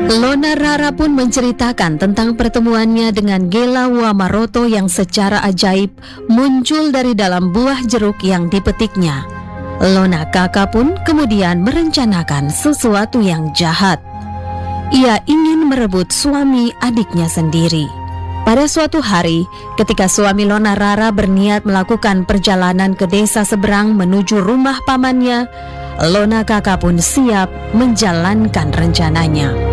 Lona Rara pun menceritakan tentang pertemuannya dengan Gela Wamaroto yang secara ajaib muncul dari dalam buah jeruk yang dipetiknya. Lona kakak pun kemudian merencanakan sesuatu yang jahat. Ia ingin merebut suami adiknya sendiri. Pada suatu hari, ketika suami Lona Rara berniat melakukan perjalanan ke desa seberang menuju rumah pamannya, Lona kakak pun siap menjalankan rencananya.